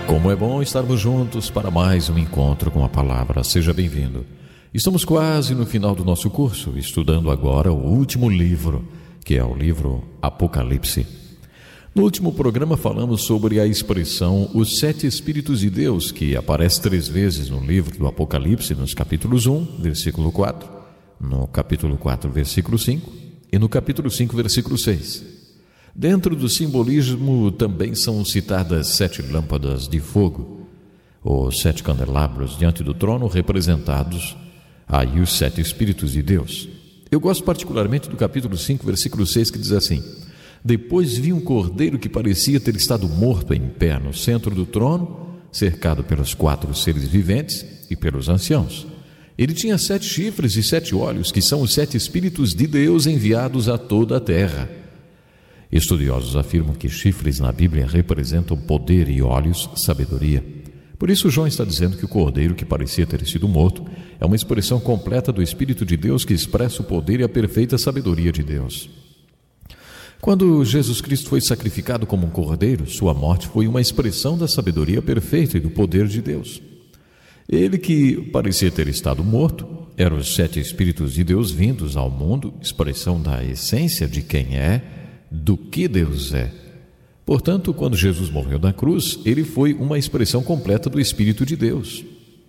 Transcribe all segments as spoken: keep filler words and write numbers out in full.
Como é bom estarmos juntos para mais um encontro com a palavra. Seja bem-vindo. Estamos quase no final do nosso curso, estudando agora o último livro, que é o livro Apocalipse. No último programa falamos sobre a expressão os sete Espíritos de Deus, que aparece três vezes no livro do Apocalipse, nos capítulos um, versículo quatro, no capítulo quatro, versículo cinco e no capítulo cinco, versículo seis. Dentro do simbolismo também são citadas sete lâmpadas de fogo, os sete candelabros diante do trono, representados aí os sete Espíritos de Deus. Eu gosto particularmente do capítulo cinco, versículo seis, que diz assim: depois vi um cordeiro que parecia ter estado morto em pé no centro do trono, cercado pelos quatro seres viventes e pelos anciãos. Ele tinha sete chifres e sete olhos, que são os sete Espíritos de Deus enviados a toda a terra. Estudiosos afirmam que chifres na Bíblia representam poder e olhos, sabedoria. Por isso João está dizendo que o cordeiro que parecia ter sido morto é uma expressão completa do Espírito de Deus que expressa o poder e a perfeita sabedoria de Deus. Quando Jesus Cristo foi sacrificado como um cordeiro, sua morte foi uma expressão da sabedoria perfeita e do poder de Deus. Ele que parecia ter estado morto eram os sete Espíritos de Deus vindos ao mundo, expressão da essência de quem é, do que Deus é. Portanto, quando Jesus morreu na cruz, ele foi uma expressão completa do Espírito de Deus.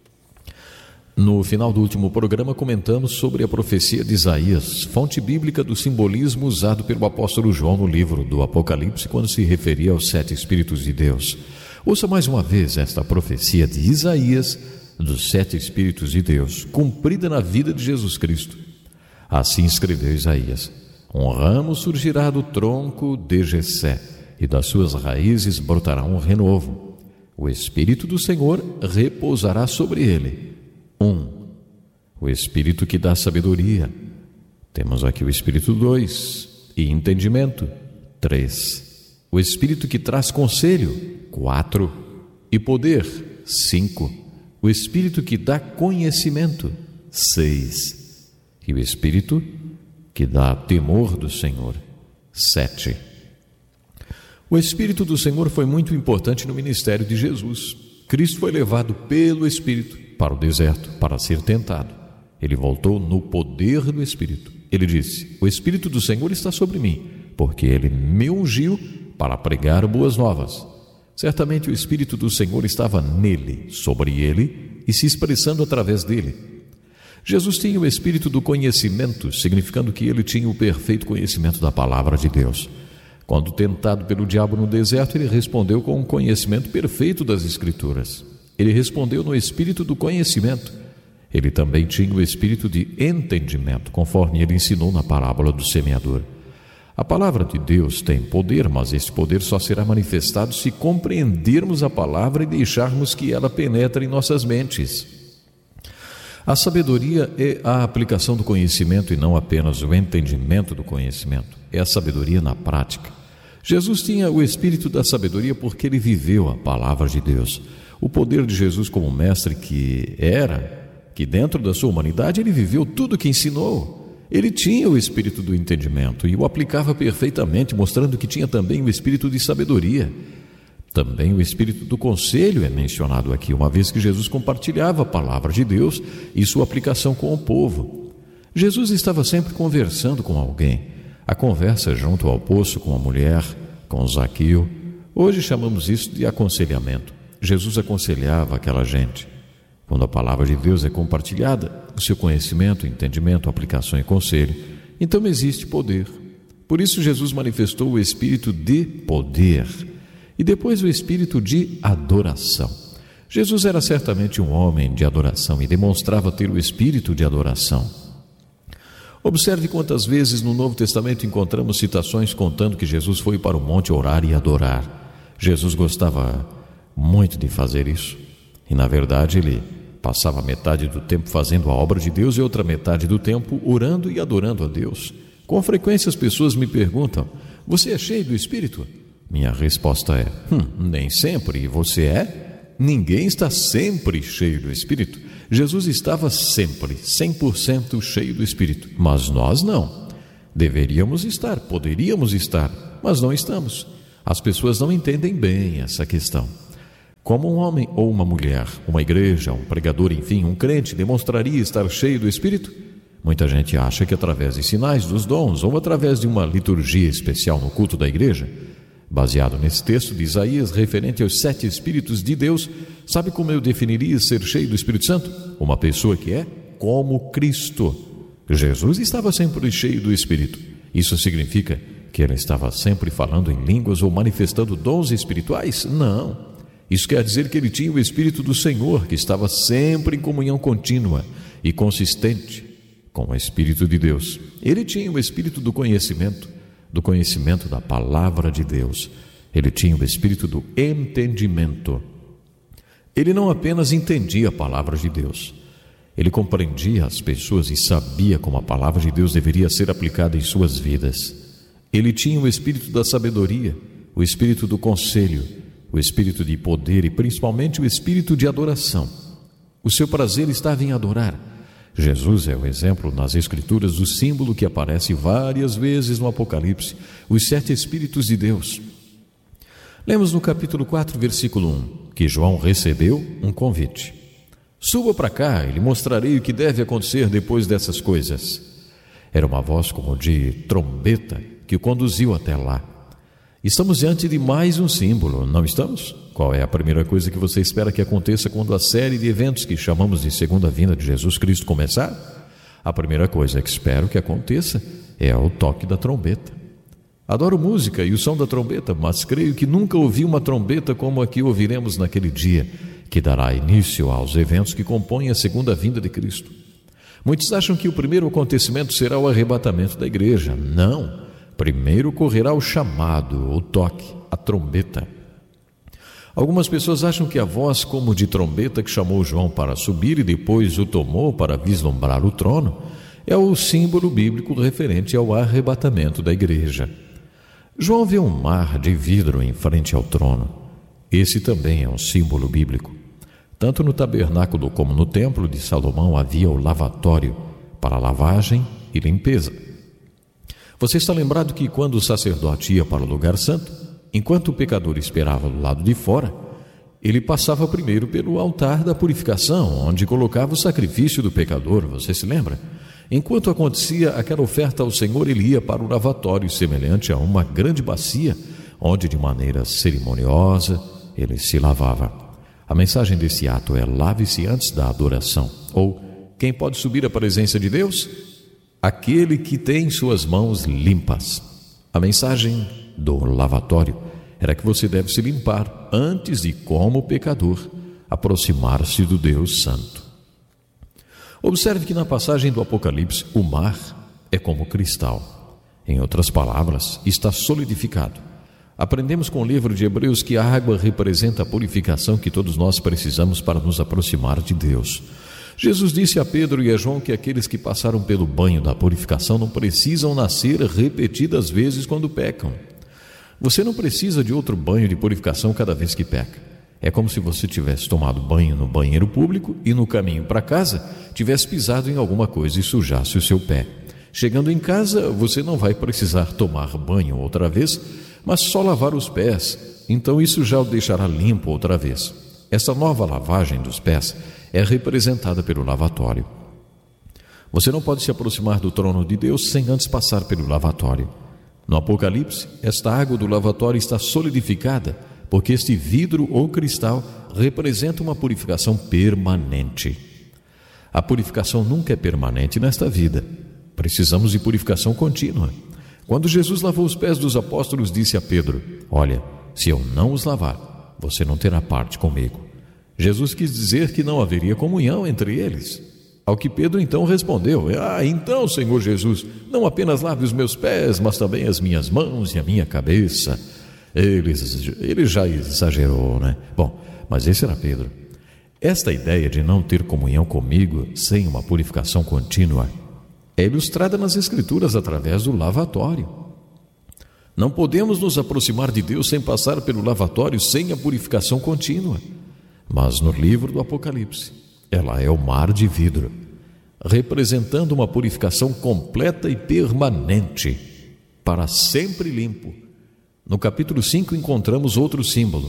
No final do último programa, comentamos sobre a profecia de Isaías, fonte bíblica do simbolismo usado pelo apóstolo João no livro do Apocalipse, quando se referia aos sete Espíritos de Deus. Ouça mais uma vez esta profecia de Isaías, dos sete Espíritos de Deus, cumprida na vida de Jesus Cristo. Assim escreveu Isaías: um ramo surgirá do tronco de Jessé, e das suas raízes brotará um renovo. O Espírito do Senhor repousará sobre ele. Um, o Espírito que dá sabedoria. Temos aqui o Espírito dois, e entendimento. Três, o Espírito que traz conselho. Quatro, e poder. Cinco, o Espírito que dá conhecimento. Seis, e o Espírito que dá temor do Senhor. Sete. O Espírito do Senhor foi muito importante no ministério de Jesus. Cristo foi levado pelo Espírito para o deserto para ser tentado. Ele voltou no poder do Espírito. Ele disse: o Espírito do Senhor está sobre mim, porque ele me ungiu para pregar boas novas. Certamente o Espírito do Senhor estava nele, sobre ele e se expressando através dele. Jesus tinha o espírito do conhecimento, significando que ele tinha o perfeito conhecimento da palavra de Deus. Quando tentado pelo diabo no deserto, ele respondeu com um conhecimento perfeito das Escrituras. Ele respondeu no espírito do conhecimento. Ele também tinha o espírito de entendimento, conforme ele ensinou na parábola do semeador. A palavra de Deus tem poder, mas esse poder só será manifestado se compreendermos a palavra e deixarmos que ela penetre em nossas mentes. A sabedoria é a aplicação do conhecimento e não apenas o entendimento do conhecimento. É a sabedoria na prática. Jesus tinha o espírito da sabedoria porque ele viveu a palavra de Deus. O poder de Jesus como mestre que era, que dentro da sua humanidade ele viveu tudo o que ensinou. Ele tinha o espírito do entendimento e o aplicava perfeitamente, mostrando que tinha também o espírito de sabedoria. Também o espírito do conselho é mencionado aqui, uma vez que Jesus compartilhava a palavra de Deus e sua aplicação com o povo. Jesus estava sempre conversando com alguém. A conversa junto ao poço com a mulher, com Zaqueu. Hoje chamamos isso de aconselhamento. Jesus aconselhava aquela gente. Quando a palavra de Deus é compartilhada, o seu conhecimento, entendimento, aplicação e conselho, então existe poder. Por isso Jesus manifestou o espírito de poder. E depois o espírito de adoração. Jesus era certamente um homem de adoração e demonstrava ter o espírito de adoração. Observe quantas vezes no Novo Testamento encontramos citações contando que Jesus foi para o monte orar e adorar. Jesus gostava muito de fazer isso. E na verdade ele passava metade do tempo fazendo a obra de Deus e outra metade do tempo orando e adorando a Deus. Com frequência as pessoas me perguntam: você é cheio do Espírito? Minha resposta é: hum, nem sempre. E você é? Ninguém está sempre cheio do Espírito. Jesus estava sempre, cem por cento cheio do Espírito, mas nós não. Deveríamos estar, poderíamos estar, mas não estamos. As pessoas não entendem bem essa questão. Como um homem ou uma mulher, uma igreja, um pregador, enfim, um crente demonstraria estar cheio do Espírito? Muita gente acha que através de sinais dos dons ou através de uma liturgia especial no culto da igreja. Baseado nesse texto de Isaías referente aos sete Espíritos de Deus, sabe como eu definiria ser cheio do Espírito Santo? Uma pessoa que é como Cristo. Jesus estava sempre cheio do Espírito. Isso significa que ele estava sempre falando em línguas ou manifestando dons espirituais? Não. Isso quer dizer que ele tinha o Espírito do Senhor, que estava sempre em comunhão contínua e consistente com o Espírito de Deus. Ele tinha o Espírito do conhecimento, do conhecimento da palavra de Deus. Ele tinha o Espírito do entendimento. Ele não apenas entendia a palavra de Deus, ele compreendia as pessoas e sabia como a palavra de Deus deveria ser aplicada em suas vidas. Ele tinha o Espírito da sabedoria, o Espírito do conselho, o Espírito de poder e principalmente o Espírito de adoração. O seu prazer estava em adorar. Jesus é o exemplo nas Escrituras do símbolo que aparece várias vezes no Apocalipse, os sete Espíritos de Deus. Lemos no capítulo quatro, versículo um, que João recebeu um convite. Suba para cá e lhe mostrarei o que deve acontecer depois dessas coisas. Era uma voz como de trombeta que o conduziu até lá. Estamos diante de mais um símbolo, não estamos? Qual é a primeira coisa que você espera que aconteça quando a série de eventos que chamamos de segunda vinda de Jesus Cristo começar? A primeira coisa que espero que aconteça é o toque da trombeta. Adoro música e o som da trombeta, mas creio que nunca ouvi uma trombeta como a que ouviremos naquele dia, que dará início aos eventos que compõem a segunda vinda de Cristo. Muitos acham que o primeiro acontecimento será o arrebatamento da igreja. Não. Primeiro ocorrerá o chamado, o toque, a trombeta. Algumas pessoas acham que a voz como de trombeta que chamou João para subir e depois o tomou para vislumbrar o trono é o símbolo bíblico referente ao arrebatamento da igreja. João vê um mar de vidro em frente ao trono. Esse também é um símbolo bíblico. Tanto no tabernáculo como no templo de Salomão havia o lavatório para lavagem e limpeza. Você está lembrado que quando o sacerdote ia para o lugar santo, enquanto o pecador esperava do lado de fora, ele passava primeiro pelo altar da purificação, onde colocava o sacrifício do pecador, você se lembra? Enquanto acontecia aquela oferta ao Senhor, ele ia para o lavatório semelhante a uma grande bacia, onde de maneira cerimoniosa ele se lavava. A mensagem desse ato é: lave-se antes da adoração. Ou, quem pode subir à presença de Deus? Aquele que tem suas mãos limpas. A mensagem do lavatório era que você deve se limpar antes de, como pecador, aproximar-se do Deus Santo. Observe que na passagem do Apocalipse, o mar é como cristal. Em outras palavras, está solidificado. Aprendemos com o livro de Hebreus que a água representa a purificação que todos nós precisamos para nos aproximar de Deus. Jesus disse a Pedro e a João que aqueles que passaram pelo banho da purificação não precisam nascer repetidas vezes quando pecam. Você não precisa de outro banho de purificação cada vez que peca. É como se você tivesse tomado banho no banheiro público e no caminho para casa tivesse pisado em alguma coisa e sujasse o seu pé. Chegando em casa, você não vai precisar tomar banho outra vez, mas só lavar os pés. Então isso já o deixará limpo outra vez. Essa nova lavagem dos pés é representada pelo lavatório. Você não pode se aproximar do trono de Deus sem antes passar pelo lavatório. No Apocalipse, esta água do lavatório está solidificada, porque este vidro ou cristal representa uma purificação permanente. A purificação nunca é permanente nesta vida. Precisamos de purificação contínua. Quando Jesus lavou os pés dos apóstolos, disse a Pedro: olha, se eu não os lavar, você não terá parte comigo. Jesus quis dizer que não haveria comunhão entre eles. Ao que Pedro então respondeu: ah, então, Senhor Jesus, não apenas lave os meus pés, mas também as minhas mãos e a minha cabeça. Ele, ele já exagerou, né? Bom, mas esse era Pedro. Esta ideia de não ter comunhão comigo sem uma purificação contínua é ilustrada nas Escrituras através do lavatório. Não podemos nos aproximar de Deus sem passar pelo lavatório, sem a purificação contínua. Mas no livro do Apocalipse, ela é o mar de vidro, representando uma purificação completa e permanente, para sempre limpo. No capítulo cinco encontramos outro símbolo,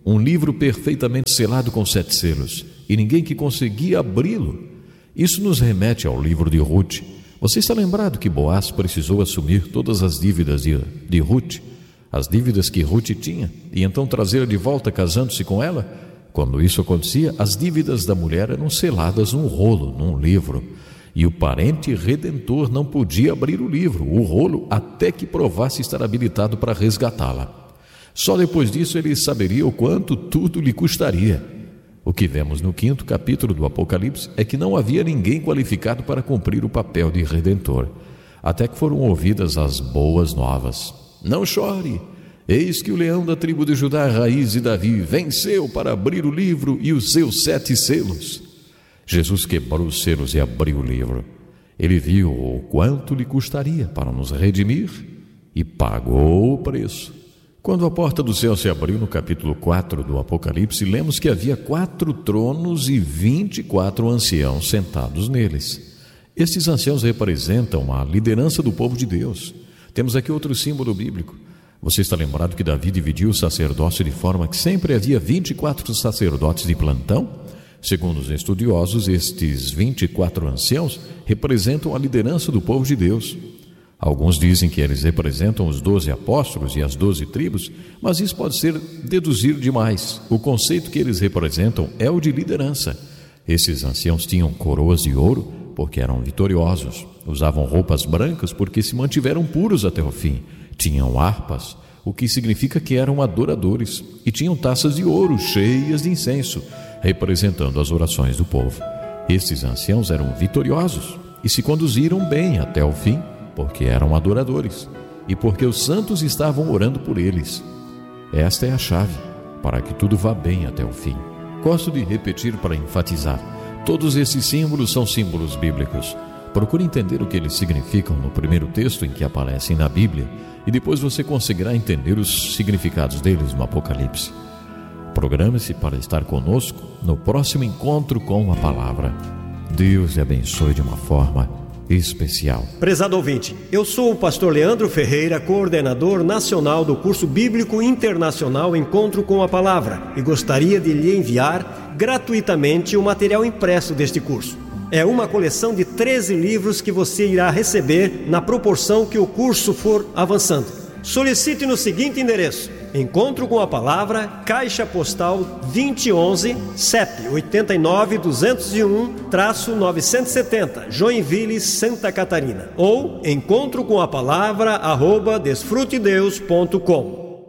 um livro perfeitamente selado com sete selos, e ninguém que conseguia abri-lo. Isso nos remete ao livro de Ruth. Você está lembrado que Boaz precisou assumir todas as dívidas de, de Ruth, as dívidas que Ruth tinha, e então trazê-la de volta casando-se com ela? Quando isso acontecia, as dívidas da mulher eram seladas num rolo, num livro, e o parente redentor não podia abrir o livro, o rolo, até que provasse estar habilitado para resgatá-la. Só depois disso ele saberia o quanto tudo lhe custaria. O que vemos no quinto capítulo do Apocalipse é que não havia ninguém qualificado para cumprir o papel de redentor, até que foram ouvidas as boas novas. Não chore! Eis que o leão da tribo de Judá, raiz de Davi, venceu para abrir o livro e os seus sete selos. Jesus quebrou os selos e abriu o livro. Ele viu o quanto lhe custaria para nos redimir e pagou o preço. Quando a porta do céu se abriu no capítulo quatro do Apocalipse, lemos que havia quatro tronos e vinte e quatro anciãos sentados neles. Estes anciãos representam a liderança do povo de Deus. Temos aqui outro símbolo bíblico. Você está lembrado que Davi dividiu o sacerdócio de forma que sempre havia vinte e quatro sacerdotes de plantão? Segundo os estudiosos, estes vinte e quatro anciãos representam a liderança do povo de Deus. Alguns dizem que eles representam os doze apóstolos e as doze tribos, mas isso pode ser deduzir demais. O conceito que eles representam é o de liderança. Esses anciãos tinham coroas de ouro porque eram vitoriosos, usavam roupas brancas porque se mantiveram puros até o fim, tinham harpas, o que significa que eram adoradores, e tinham taças de ouro cheias de incenso, representando as orações do povo. Estes anciãos eram vitoriosos e se conduziram bem até o fim, porque eram adoradores e porque os santos estavam orando por eles. Esta é a chave para que tudo vá bem até o fim. Gosto de repetir para enfatizar: todos esses símbolos são símbolos bíblicos. Procure entender o que eles significam no primeiro texto em que aparecem na Bíblia, e depois você conseguirá entender os significados deles no Apocalipse. Programe-se para estar conosco no próximo encontro com a palavra. Deus lhe abençoe de uma forma especial. Prezado ouvinte, eu sou o pastor Leandro Ferreira, coordenador nacional do curso bíblico internacional Encontro com a Palavra, e gostaria de lhe enviar gratuitamente o material impresso deste curso. É uma coleção de treze livros que você irá receber na proporção que o curso for avançando. Solicite no seguinte endereço: Encontro com a Palavra, Caixa Postal vinte e onze, C E P oito nove dois zero um, novecentos e setenta, Joinville, Santa Catarina. Ou encontro com a palavra arroba desfrutedeus ponto com.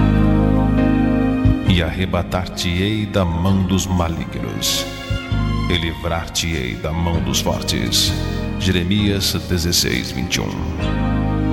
E arrebatar-te-ei da mão dos malignos, e livrar-te-ei da mão dos fortes. Jeremias dezesseis, vinte e um.